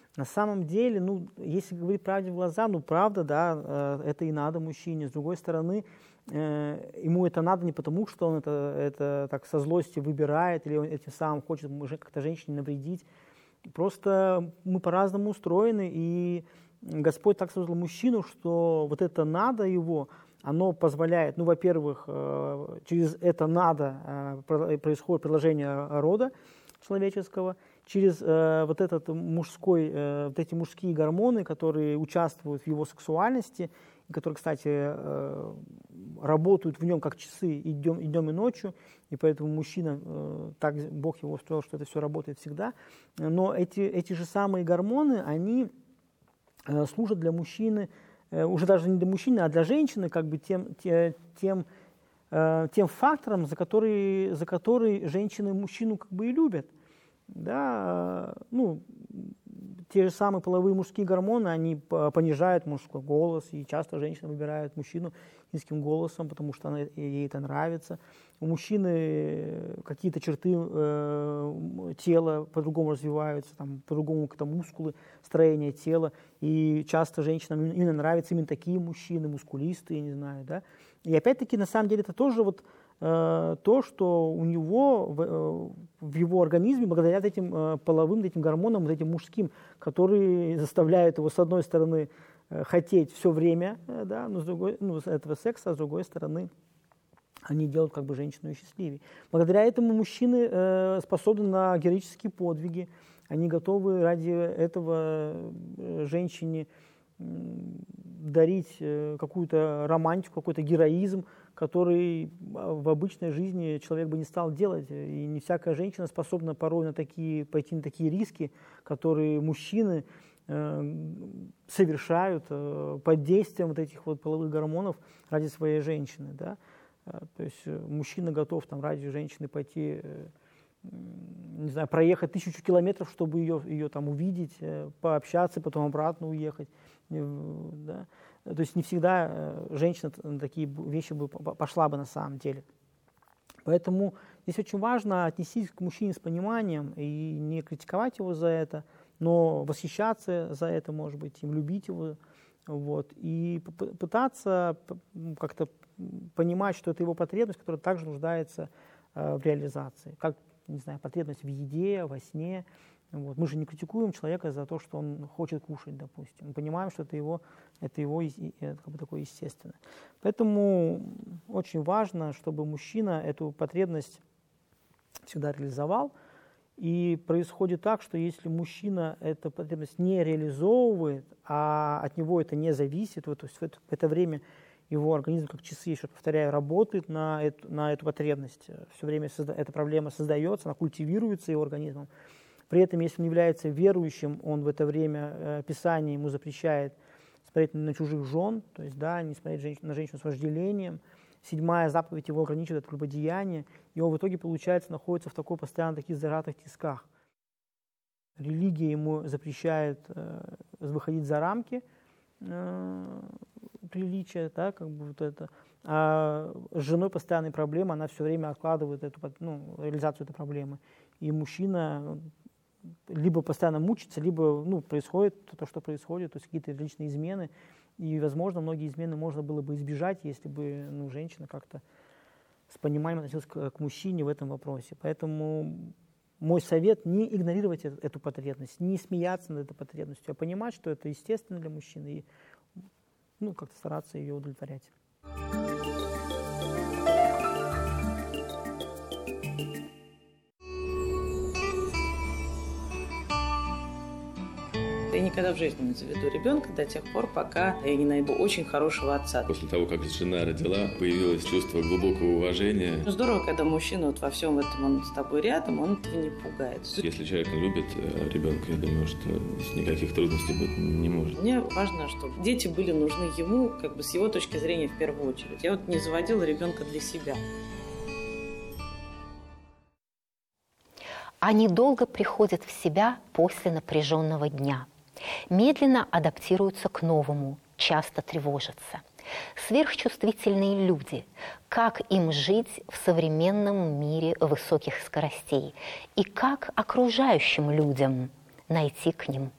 На самом деле, если говорить правде в глаза, правда, да, это и надо мужчине. С другой стороны, ему это надо не потому, что он это так со злости выбирает, или он этим самым хочет как-то женщине навредить. Просто мы по-разному устроены, и Господь так создал мужчину, что вот это надо его, оно позволяет, во-первых, через это надо происходит продолжение рода человеческого, через вот эти мужские гормоны, которые участвуют в его сексуальности, и которые, кстати, работают в нем как часы и днем, и ночью, и поэтому мужчина, так Бог его устроил, что это все работает всегда. Но эти же самые гормоны, они служат для мужчины, уже даже не для мужчины, а для женщины, как бы тем фактором, за который женщины мужчину как бы и любят. Да, те же самые половые мужские гормоны, они понижают мужской голос, и часто женщины выбирают мужчину низким голосом, потому что ей это нравится. У мужчины какие-то черты тела по-другому развиваются, по-другому какие-то мускулы, строение тела, и часто женщинам именно нравятся именно такие мужчины, мускулистые, не знаю, да. И опять-таки, на самом деле, это тоже то, что у него в его организме, благодаря этим половым, этим гормонам, этим мужским, которые заставляют его, с одной стороны, хотеть все время, да, но с другой, этого секса, а с другой стороны, они делают как бы женщину счастливее. Благодаря этому мужчины способны на героические подвиги, они готовы ради этого женщине дарить какую-то романтику, какой-то героизм, который в обычной жизни человек бы не стал делать. И не всякая женщина способна порой пойти на такие риски, которые мужчины совершают под действием вот этих вот половых гормонов ради своей женщины. Да? То есть мужчина готов ради женщины пойти, не знаю, проехать 1000 километров, чтобы ее там увидеть, пообщаться, потом обратно уехать. Да? То есть не всегда женщина на такие вещи пошла бы на самом деле. Поэтому здесь очень важно отнестись к мужчине с пониманием и не критиковать его за это, но восхищаться за это, может быть, им любить его, и пытаться как-то понимать, что это его потребность, которая также нуждается в реализации, как, не знаю, потребность в еде, во сне. Мы же не критикуем человека за то, что он хочет кушать, допустим. Мы понимаем, что это его как бы такое естественное. Поэтому очень важно, чтобы мужчина эту потребность всегда реализовал. И происходит так, что если мужчина эту потребность не реализовывает, а от него это не зависит, то есть в это время его организм, как часы, еще повторяю, работает на эту потребность. Все время эта проблема создается, она культивируется его организмом. При этом, если он является верующим, он в это время Писание ему запрещает смотреть на чужих жен, то есть, да, не смотреть на женщину с вожделением. 7-я заповедь его ограничивает от прелюбодеяния, и он в итоге, получается, находится в таких зажатых тисках. Религия ему запрещает выходить за рамки приличия, да, как бы это. А с женой постоянные проблемы, она все время откладывает реализацию этой проблемы. И мужчина либо постоянно мучится, либо происходит то, что происходит, то есть какие-то личные измены. И, возможно, многие измены можно было бы избежать, если бы женщина как-то с пониманием относилась к мужчине в этом вопросе. Поэтому мой совет — не игнорировать эту потребность, не смеяться над этой потребностью, а понимать, что это естественно для мужчины, и как-то стараться ее удовлетворять. Я никогда в жизни не заведу ребенка до тех пор, пока я не найду очень хорошего отца. После того, как жена родила, появилось чувство глубокого уважения. Здорово, когда мужчина во всем этом, он с тобой рядом, он этого не пугается. Если человек любит ребенка, я думаю, что никаких трудностей быть не может. Мне важно, чтобы дети были нужны ему, как бы с его точки зрения в первую очередь. Я не заводила ребенка для себя. Они долго приходят в себя после напряженного дня. Медленно адаптируются к новому, часто тревожатся. Сверхчувствительные люди. Как им жить в современном мире высоких скоростей? И как окружающим людям найти к ним